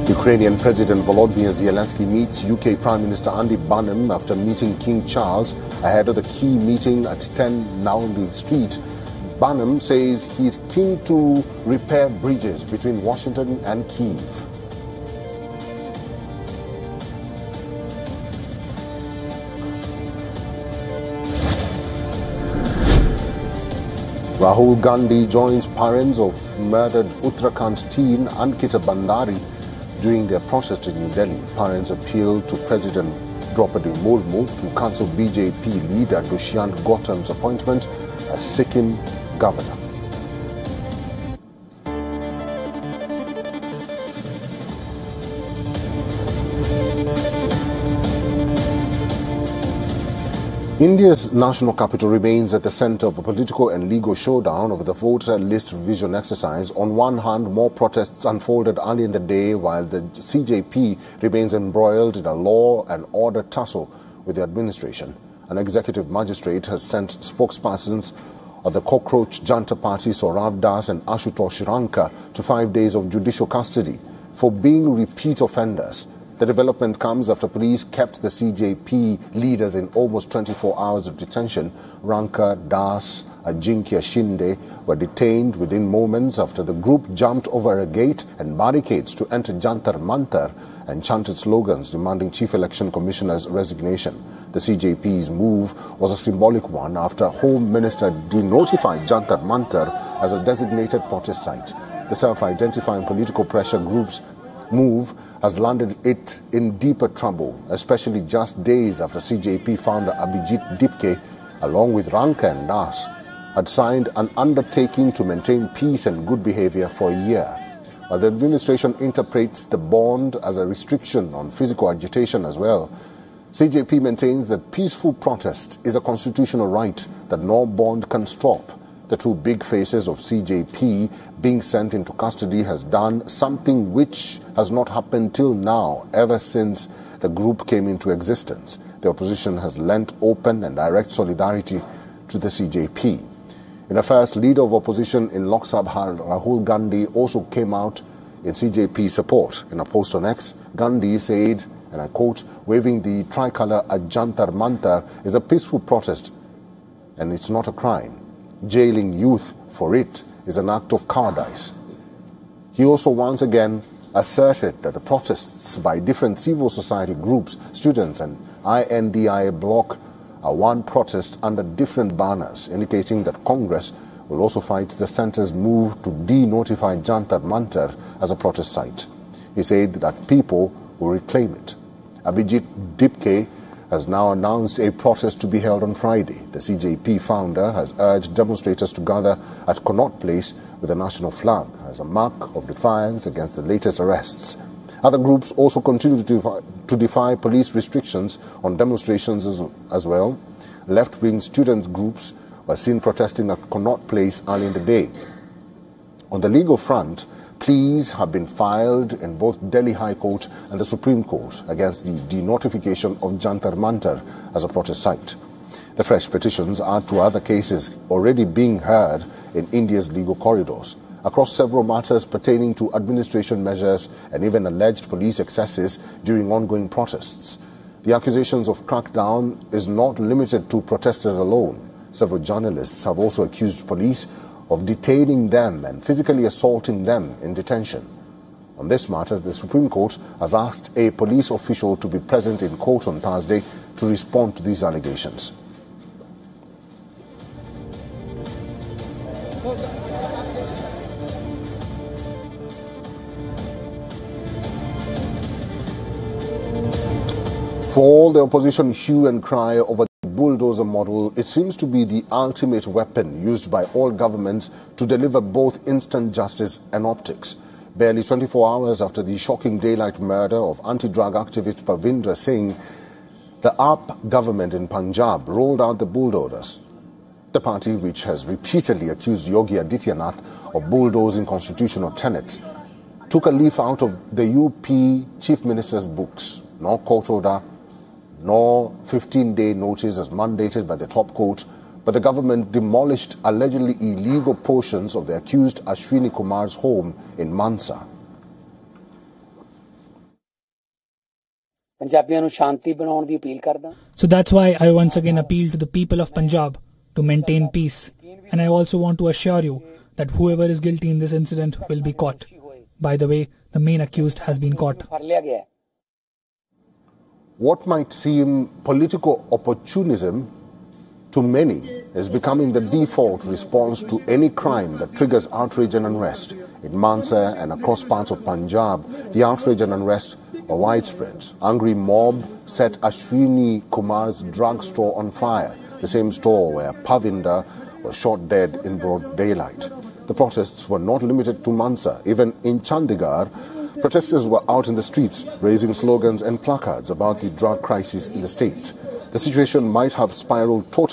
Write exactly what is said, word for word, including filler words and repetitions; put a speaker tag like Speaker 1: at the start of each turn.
Speaker 1: Ukrainian President Volodymyr Zelensky meets U K Prime Minister Andy Burnham after meeting King Charles ahead of the key meeting at ten Downing Street. Burnham says he is keen to repair bridges between Washington and Kyiv. Rahul Gandhi joins parents of murdered Uttarakhand teen Ankita Bandari during their protest in New Delhi. Parents appealed to President Draupadi Murmu to cancel B J P leader Dushyant Gautam's appointment as Sikkim governor. India's national capital remains at the center of a political and legal showdown over the voter list revision exercise. On one hand, more protests unfolded early in the day, while the C J P remains embroiled in a law and order tussle with the administration. An executive magistrate has sent spokespersons of the Cockroach Janta Party, Saurav Das and Ashutosh Ranka, to five days of judicial custody for being repeat offenders. The development comes after police kept the C J P leaders in almost twenty-four hours of detention. Ranka, Das, Ajinkya Shinde were detained within moments after the group jumped over a gate and barricades to enter Jantar Mantar and chanted slogans demanding Chief Election Commissioner's resignation. The C J P's move was a symbolic one after Home Minister denotified Jantar Mantar as a designated protest site. The self-identifying political pressure group's move has landed it in deeper trouble, especially just days after C J P founder Abhijit Dipke, along with Ranka and Das, had signed an undertaking to maintain peace and good behavior for a year. While the administration interprets the bond as a restriction on physical agitation as well, C J P maintains that peaceful protest is a constitutional right that no bond can stop. The two big faces of C J P being sent into custody has done something which has not happened till now, ever since the group came into existence. The opposition has lent open and direct solidarity to the C J P. In a first, leader of opposition in Lok Sabha, Rahul Gandhi, also came out in C J P support. In a post on X, Gandhi said, and I quote, "Waving the tricolour at Jantar Mantar is a peaceful protest and it's not a crime. Jailing youth for it is an act of cowardice." He also once again asserted that the protests by different civil society groups, students and I N D I A bloc are one protest under different banners, indicating that Congress will also fight the centre's move to de-notify Jantar Mantar as a protest site. He said that people will reclaim it. Abhijit Dipke has now announced a protest to be held on Friday. The C J P founder has urged demonstrators to gather at Connaught Place with a national flag as a mark of defiance against the latest arrests. Other groups also continue to defy, to defy police restrictions on demonstrations as, as well. Left-wing student groups were seen protesting at Connaught Place early in the day. On the legal front, pleas have been filed in both Delhi High Court and the Supreme Court against the denotification of Jantar Mantar as a protest site. The fresh petitions add to other cases already being heard in India's legal corridors, across several matters pertaining to administration measures and even alleged police excesses during ongoing protests. The accusations of crackdown is not limited to protesters alone. Several journalists have also accused police of detaining them and physically assaulting them in detention. On this matter, the Supreme Court has asked a police official to be present in court on Thursday to respond to these allegations. For all the opposition hue and cry over the bulldozer model, it seems to be the ultimate weapon used by all governments to deliver both instant justice and optics. Barely twenty-four hours after the shocking daylight murder of anti-drug activist Parvinder Singh, the A P government in Punjab rolled out the bulldozers. The party, which has repeatedly accused Yogi Adityanath of bulldozing constitutional tenets, took a leaf out of the U P Chief Minister's books. No court order, nor fifteen-day notice as mandated by the top court, but the government demolished allegedly illegal portions of the accused Ashwini Kumar's home in Mansa.
Speaker 2: So that's why I once again appeal to the people of Punjab to maintain peace. And I also want to assure you that whoever is guilty in this incident will be caught. By the way, the main accused has been caught.
Speaker 1: What might seem political opportunism to many is becoming the default response to any crime that triggers outrage and unrest. In Mansa and across parts of Punjab, the outrage and unrest were widespread. Angry mob set Ashwini Kumar's drugstore on fire, the same store where Pavinder was shot dead in broad daylight. The protests were not limited to Mansa. Even in Chandigarh, protesters were out in the streets, raising slogans and placards about the drug crisis in the state. The situation might have spiraled totally